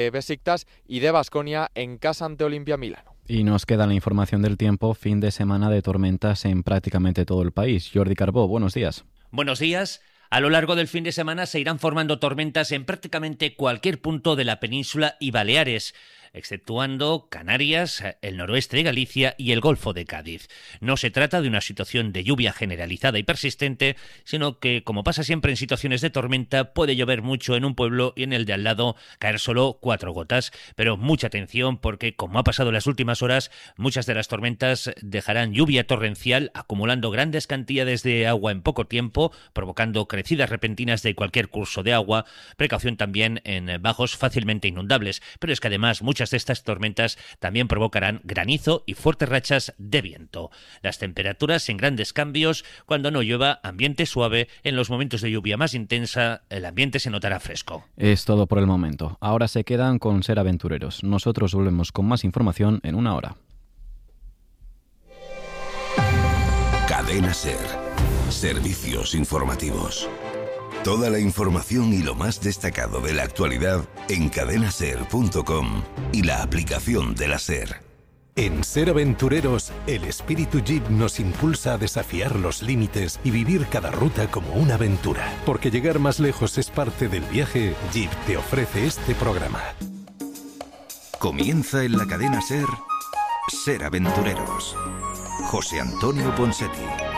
Besiktas y de Baskonia en casa ante Olimpia Milano. Y nos queda la información del tiempo, fin de semana de tormentas en prácticamente todo el país. Jordi Carbó, buenos días. Buenos días. A lo largo del fin de semana se irán formando tormentas en prácticamente cualquier punto de la península y Baleares, exceptuando Canarias, el noroeste de Galicia y el Golfo de Cádiz. No se trata de una situación de lluvia generalizada y persistente, sino que, como pasa siempre en situaciones de tormenta, puede llover mucho en un pueblo y en el de al lado caer solo 4 gotas. Pero mucha atención porque, como ha pasado en las últimas horas, muchas de las tormentas dejarán lluvia torrencial, acumulando grandes cantidades de agua en poco tiempo, provocando crecidas repentinas de cualquier curso de agua. Precaución también en bajos fácilmente inundables, pero es que además muchas de estas tormentas también provocarán granizo y fuertes rachas de viento. Las temperaturas en grandes cambios. Cuando no llueva, ambiente suave. En los momentos de lluvia más intensa, el ambiente se notará fresco. Es todo por el momento. Ahora se quedan con Ser Aventureros. Nosotros volvemos con más información en una hora. Cadena Ser. Servicios informativos. Toda la información y lo más destacado de la actualidad en cadenaser.com y la aplicación de la Ser. En Ser Aventureros, el espíritu Jeep nos impulsa a desafiar los límites y vivir cada ruta como una aventura. Porque llegar más lejos es parte del viaje, Jeep te ofrece este programa. Comienza en la cadena Ser, Ser Aventureros. José Antonio Ponseti.